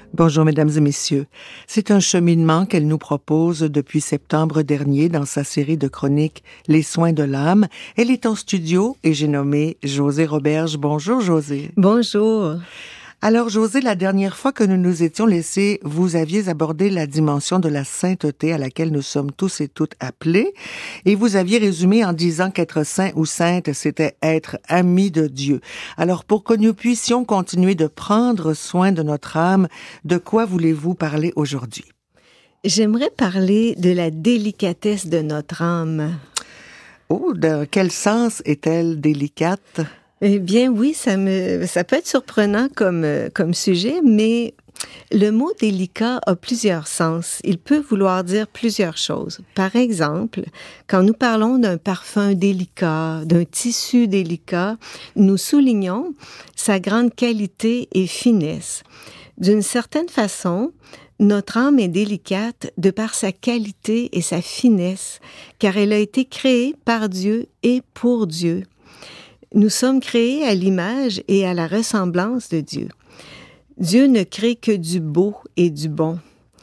Bonjour mesdames et messieurs. C'est un cheminement qu'elle nous propose depuis septembre dernier dans sa série de chroniques Les soins de l'âme. Elle est en studio et j'ai nommé Josée Roberge. Bonjour Josée. Bonjour. Alors Josée, la dernière fois que nous nous étions laissés, vous aviez abordé la dimension de la sainteté à laquelle nous sommes tous et toutes appelés et vous aviez résumé en disant qu'être saint ou sainte, c'était être ami de Dieu. Alors pour que nous puissions continuer de prendre soin de notre âme, de quoi voulez-vous parler aujourd'hui? J'aimerais parler de la délicatesse de notre âme. Oh, de quel sens est-elle délicate? Eh bien oui, ça peut être surprenant comme sujet, mais le mot délicat a plusieurs sens. Il peut vouloir dire plusieurs choses. Par exemple, quand nous parlons d'un parfum délicat, d'un tissu délicat, nous soulignons sa grande qualité et finesse. D'une certaine façon, notre âme est délicate de par sa qualité et sa finesse, car elle a été créée par Dieu et pour Dieu. Nous sommes créés à l'image et à la ressemblance de Dieu. Dieu ne crée que du beau et du bon.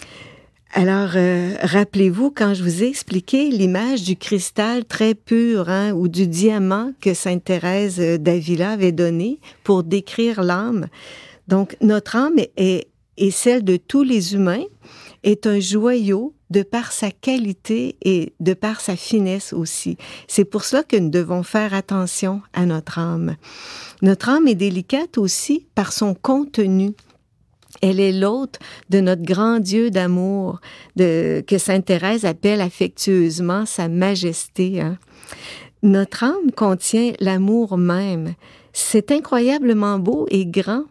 Alors, rappelez-vous, quand je vous ai expliqué l'image du cristal très pur, ou du diamant que Sainte Thérèse d'Avila avait donné pour décrire l'âme. Donc, notre âme est celle de tous les humains, est un joyau de par sa qualité et de par sa finesse aussi. C'est pour cela que nous devons faire attention à notre âme. Notre âme est délicate aussi par son contenu. Elle est l'hôte de notre grand Dieu d'amour, que Sainte Thérèse appelle affectueusement sa majesté. Notre âme contient l'amour même. C'est incroyablement beau et grand.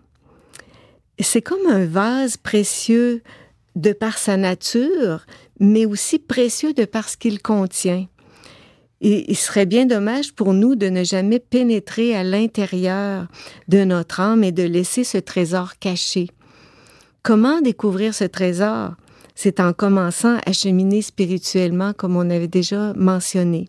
C'est comme un vase précieux de par sa nature, mais aussi précieux de par ce qu'il contient. Et il serait bien dommage pour nous de ne jamais pénétrer à l'intérieur de notre âme et de laisser ce trésor caché. Comment découvrir ce trésor? C'est en commençant à cheminer spirituellement, comme on avait déjà mentionné.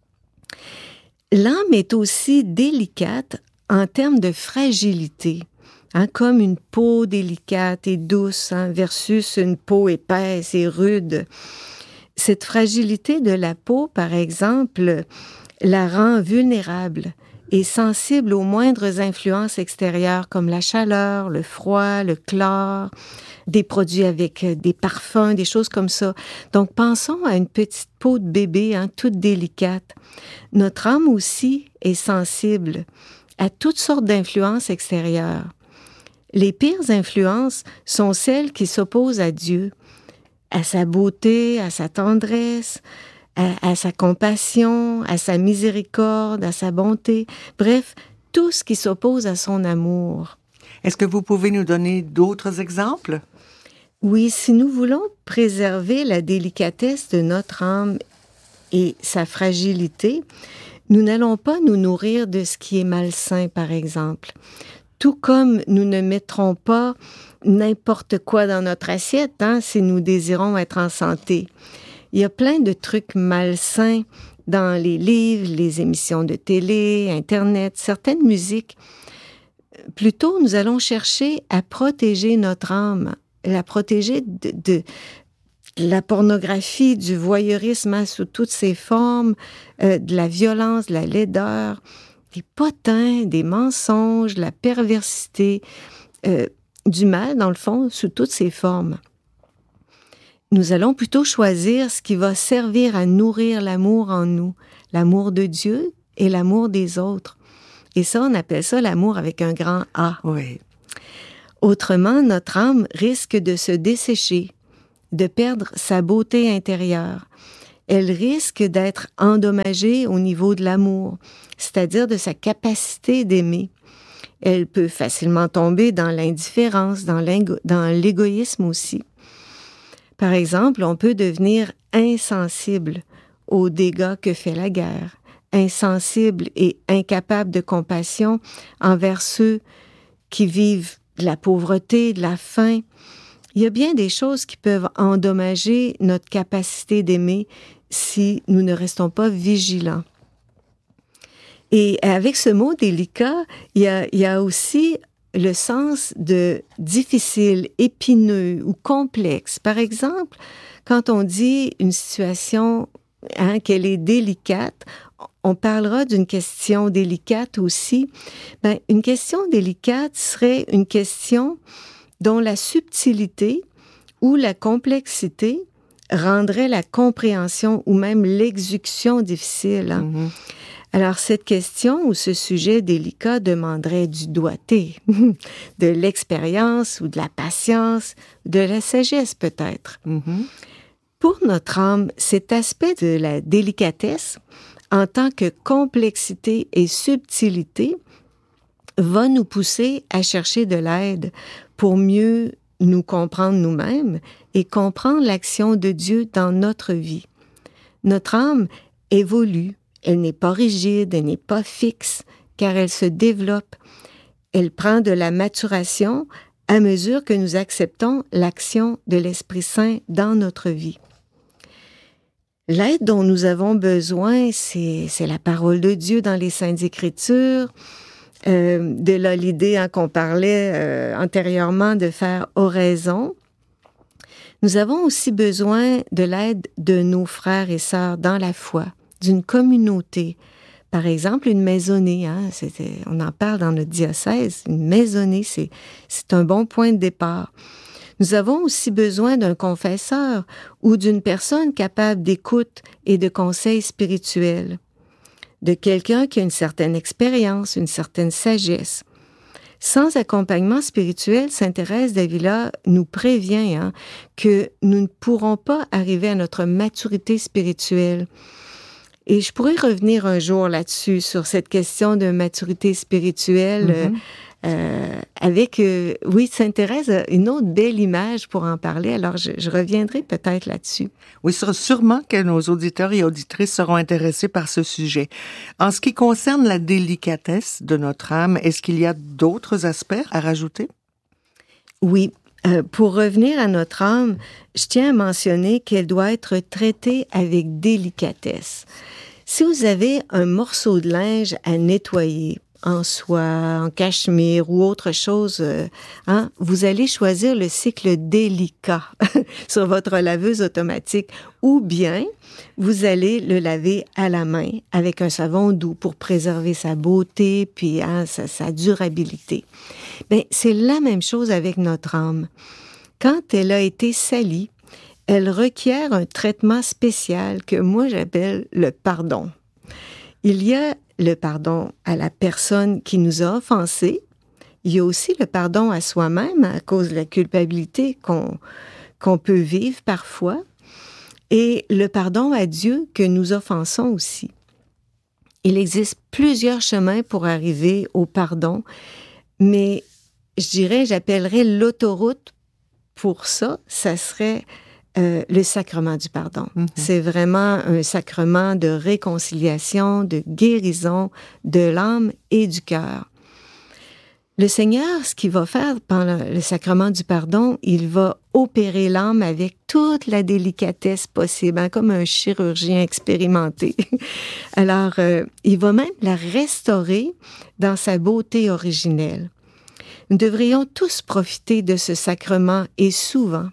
L'âme est aussi délicate en termes de fragilité. Comme une peau délicate et douce, versus une peau épaisse et rude. Cette fragilité de la peau, par exemple, la rend vulnérable et sensible aux moindres influences extérieures comme la chaleur, le froid, le chlore, des produits avec des parfums, des choses comme ça. Donc, pensons à une petite peau de bébé, toute délicate. Notre âme aussi est sensible à toutes sortes d'influences extérieures. Les pires influences sont celles qui s'opposent à Dieu, à sa beauté, à sa tendresse, à sa compassion, à sa miséricorde, à sa bonté. Bref, tout ce qui s'oppose à son amour. Est-ce que vous pouvez nous donner d'autres exemples? Oui, si nous voulons préserver la délicatesse de notre âme et sa fragilité, nous n'allons pas nous nourrir de ce qui est malsain, par exemple. Tout comme nous ne mettrons pas n'importe quoi dans notre assiette, si nous désirons être en santé. Il y a plein de trucs malsains dans les livres, les émissions de télé, Internet, certaines musiques. Plutôt, nous allons chercher à protéger notre âme, la protéger de la pornographie, du voyeurisme sous toutes ses formes, de la violence, de la laideur, des potins, des mensonges, la perversité, du mal, dans le fond, sous toutes ses formes. Nous allons plutôt choisir ce qui va servir à nourrir l'amour en nous, l'amour de Dieu et l'amour des autres. Et ça, on appelle ça l'amour avec un grand A. Oui. Autrement, notre âme risque de se dessécher, de perdre sa beauté intérieure. Elle risque d'être endommagée au niveau de l'amour, c'est-à-dire de sa capacité d'aimer. Elle peut facilement tomber dans l'indifférence, dans l'égoïsme aussi. Par exemple, on peut devenir insensible aux dégâts que fait la guerre, insensible et incapable de compassion envers ceux qui vivent de la pauvreté, de la faim. Il y a bien des choses qui peuvent endommager notre capacité d'aimer si nous ne restons pas vigilants. Et avec ce mot délicat, il y a aussi le sens de difficile, épineux ou complexe. Par exemple, quand on dit une situation qu'elle est délicate, on parlera d'une question délicate aussi. Une question délicate serait une question dont la subtilité ou la complexité rendrait la compréhension ou même l'exécution difficile. Mm-hmm. Alors, cette question ou ce sujet délicat demanderait du doigté, de l'expérience ou de la patience, de la sagesse peut-être. Mm-hmm. Pour notre âme, cet aspect de la délicatesse, en tant que complexité et subtilité, va nous pousser à chercher de l'aide pour mieux nous comprendre nous-mêmes et comprendre l'action de Dieu dans notre vie. Notre âme évolue, elle n'est pas rigide, elle n'est pas fixe, car elle se développe. Elle prend de la maturation à mesure que nous acceptons l'action de l'Esprit Saint dans notre vie. L'aide dont nous avons besoin, c'est la parole de Dieu dans les Saintes Écritures. De là l'idée qu'on parlait antérieurement de faire oraison. Nous avons aussi besoin de l'aide de nos frères et sœurs dans la foi, d'une communauté. Par exemple, une maisonnée, on en parle dans notre diocèse, une maisonnée, c'est un bon point de départ. Nous avons aussi besoin d'un confesseur ou d'une personne capable d'écoute et de conseils spirituels, de quelqu'un qui a une certaine expérience, une certaine sagesse. Sans accompagnement spirituel, Sainte Thérèse d'Avila nous prévient que nous ne pourrons pas arriver à notre maturité spirituelle. Et je pourrais revenir un jour là-dessus, sur cette question de maturité spirituelle, avec, Sainte Thérèse a une autre belle image pour en parler, alors je reviendrai peut-être là-dessus. Oui, sûrement que nos auditeurs et auditrices seront intéressés par ce sujet. En ce qui concerne la délicatesse de notre âme, est-ce qu'il y a d'autres aspects à rajouter? Oui. Pour revenir à notre âme, je tiens à mentionner qu'elle doit être traitée avec délicatesse. Si vous avez un morceau de linge à nettoyer, en soie, en cachemire ou autre chose, vous allez choisir le cycle délicat sur votre laveuse automatique, ou bien vous allez le laver à la main avec un savon doux pour préserver sa beauté puis sa durabilité. C'est la même chose avec notre âme. Quand elle a été salie, elle requiert un traitement spécial que moi j'appelle le pardon. Il y a le pardon à la personne qui nous a offensés. Il y a aussi le pardon à soi-même à cause de la culpabilité qu'on peut vivre parfois. Et le pardon à Dieu que nous offensons aussi. Il existe plusieurs chemins pour arriver au pardon, mais j'appellerais l'autoroute pour ça serait le sacrement du pardon. Mm-hmm. C'est vraiment un sacrement de réconciliation, de guérison de l'âme et du cœur. Le Seigneur, ce qu'il va faire pendant le sacrement du pardon, il va opérer l'âme avec toute la délicatesse possible, comme un chirurgien expérimenté. Alors, il va même la restaurer dans sa beauté originelle. Nous devrions tous profiter de ce sacrement et souvent.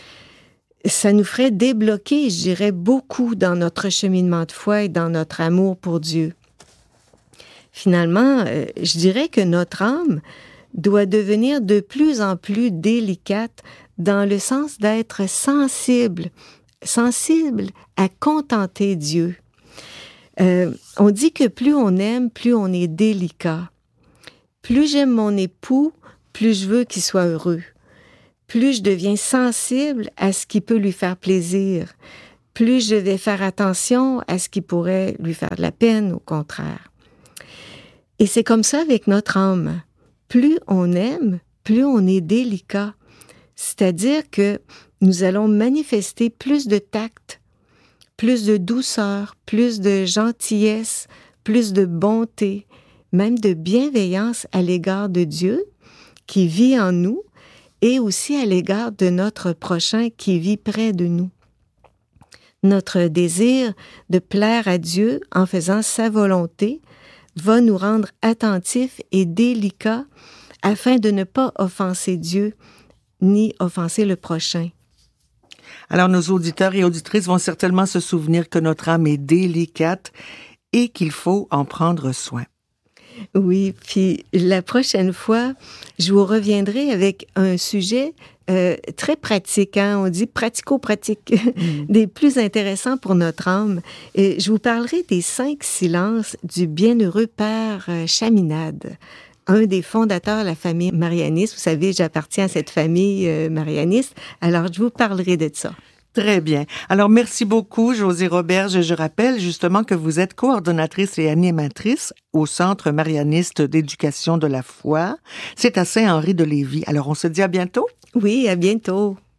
Ça nous ferait débloquer, je dirais, beaucoup dans notre cheminement de foi et dans notre amour pour Dieu. Finalement, je dirais que notre âme doit devenir de plus en plus délicate dans le sens d'être sensible à contenter Dieu. On dit que plus on aime, plus on est délicat. Plus j'aime mon époux, plus je veux qu'il soit heureux. Plus je deviens sensible à ce qui peut lui faire plaisir, plus je vais faire attention à ce qui pourrait lui faire de la peine, au contraire. Et c'est comme ça avec notre âme. Plus on aime, plus on est délicat. C'est-à-dire que nous allons manifester plus de tact, plus de douceur, plus de gentillesse, plus de bonté, même de bienveillance à l'égard de Dieu qui vit en nous, et aussi à l'égard de notre prochain qui vit près de nous. Notre désir de plaire à Dieu en faisant sa volonté va nous rendre attentifs et délicats afin de ne pas offenser Dieu ni offenser le prochain. Alors, nos auditeurs et auditrices vont certainement se souvenir que notre âme est délicate et qu'il faut en prendre soin. Oui, puis la prochaine fois, je vous reviendrai avec un sujet très pratique, hein? On dit pratico-pratique, des plus intéressants pour notre âme. Et je vous parlerai des 5 silences du bienheureux Père Chaminade, un des fondateurs de la famille marianiste. Vous savez, j'appartiens à cette famille marianiste, alors je vous parlerai de ça. Très bien. Alors, merci beaucoup, Josée Roberge. Je rappelle justement que vous êtes coordonnatrice et animatrice au Centre marianiste d'éducation de la foi. C'est à Saint-Henri-de-Lévis. Alors, on se dit à bientôt? Oui, à bientôt.